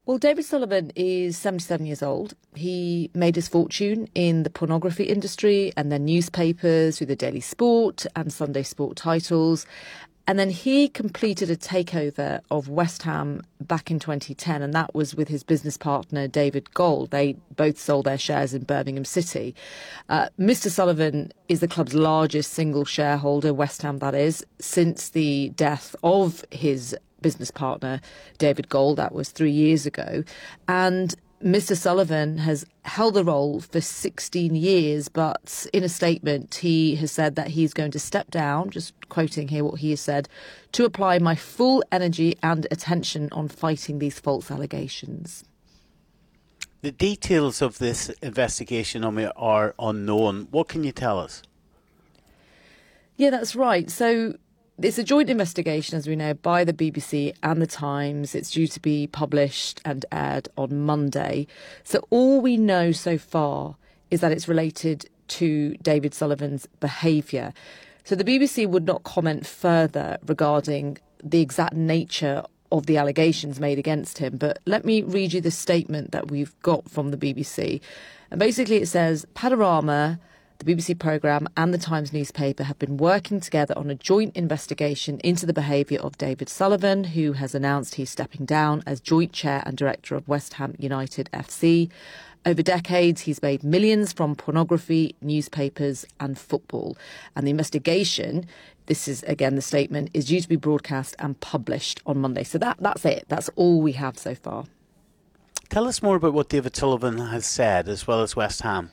Well, David Sullivan is 77 years old. He made his fortune in the pornography industry and then newspapers through the Daily Sport and Sunday Sport titles. And then he completed a takeover of West Ham back in 2010, and that was with his business partner, David Gold. They both sold their shares in Birmingham City. Mr. Sullivan is the club's largest single shareholder, West Ham that is, since the death of his business partner, David Gold. That was 3 years ago. And Mr. Sullivan has held the role for 16 years, but in a statement, he has said that he's going to step down, just quoting here what he has said, to apply my full energy and attention on fighting these false allegations. The details of this investigation are unknown. What can you tell us? Yeah, that's right. So it's a joint investigation, as we know, by the BBC and the Times. It's due to be published and aired on Monday. So all we know so far is that it's related to David Sullivan's behaviour. So the BBC would not comment further regarding the exact nature of the allegations made against him. But let me read you the statement that we've got from the BBC. And basically it says, Panorama, the BBC programme and the Times newspaper have been working together on a joint investigation into the behaviour of David Sullivan, who has announced he's stepping down as joint chair and director of West Ham United FC. Over decades, he's made millions from pornography, newspapers and football. And the investigation, this is again the statement, is due to be broadcast and published on Monday. So that's it. That's all we have so far. Tell us more about what David Sullivan has said, as well as West Ham.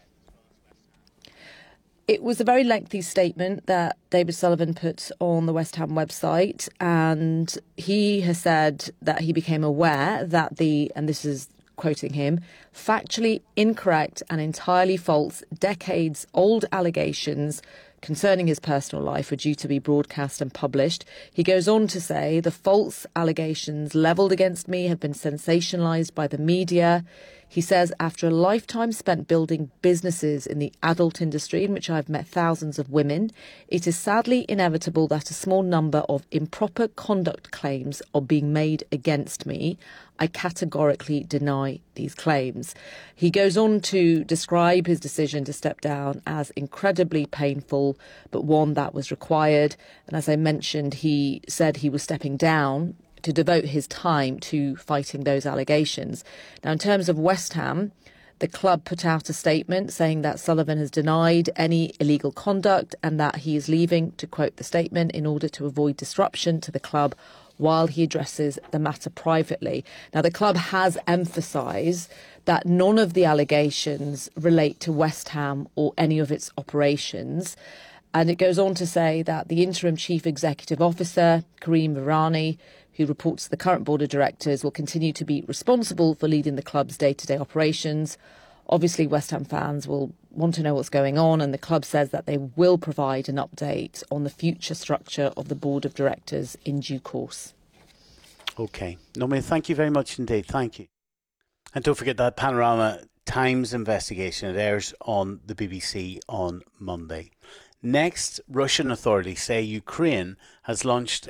It was a very lengthy statement that David Sullivan put on the West Ham website, and he has said that he became aware that and this is quoting him, factually incorrect and entirely false decades-old allegations concerning his personal life are due to be broadcast and published. He goes on to say the false allegations levelled against me have been sensationalised by the media. He says, after a lifetime spent building businesses in the adult industry, in which I've met thousands of women, it is sadly inevitable that a small number of improper conduct claims are being made against me. I categorically deny these claims. He goes on to describe his decision to step down as incredibly painful, but one that was required. And as I mentioned, he said he was stepping down to devote his time to fighting those allegations. Now, in terms of West Ham, the club put out a statement saying that Sullivan has denied any illegal conduct and that he is leaving, to quote the statement, in order to avoid disruption to the club while he addresses the matter privately. Now, the club has emphasised that none of the allegations relate to West Ham or any of its operations. And it goes on to say that the interim chief executive officer, Karim Virani, who reports to the current board of directors, will continue to be responsible for leading the club's day-to-day operations. Obviously, West Ham fans will want to know what's going on, and the club says that they will provide an update on the future structure of the board of directors in due course. OK. Naomi, thank you very much indeed. Thank you. And don't forget that Panorama Times investigation. It airs on the BBC on Monday. Next, Russian authorities say Ukraine has launched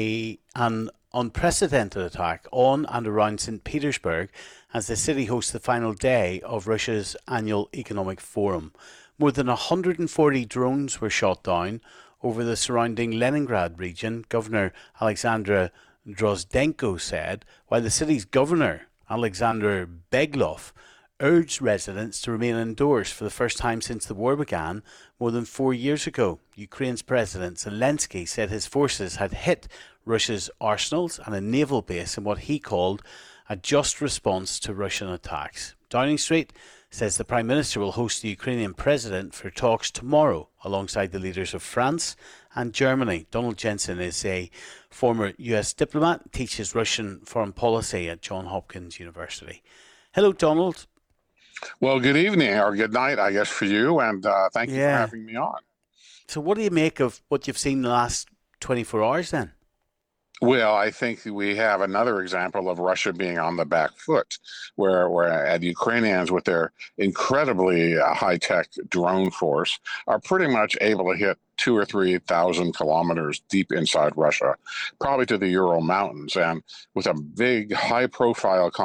an unprecedented attack on and around St. Petersburg as the city hosts the final day of Russia's annual economic forum. More than 140 drones were shot down over the surrounding Leningrad region, Governor Alexander Drozdenko said, while the city's governor, Alexander Beglov, urged residents to remain indoors for the first time since the war began more than 4 years ago. Ukraine's President Zelensky said his forces had hit Russia's arsenals and a naval base in what he called a just response to Russian attacks. Downing Street says the Prime Minister will host the Ukrainian President for talks tomorrow alongside the leaders of France and Germany. Donald Jensen is a former US diplomat, teaches Russian foreign policy at Johns Hopkins University. Hello, Donald. Well, good evening, or good night, I guess, for you, and thank you for having me on. So what do you make of what you've seen in the last 24 hours then? Well, I think we have another example of Russia being on the back foot, where the Ukrainians, with their incredibly high-tech drone force, are pretty much able to hit 2,000 or 3,000 kilometers deep inside Russia, probably to the Ural Mountains, and with a big, high-profile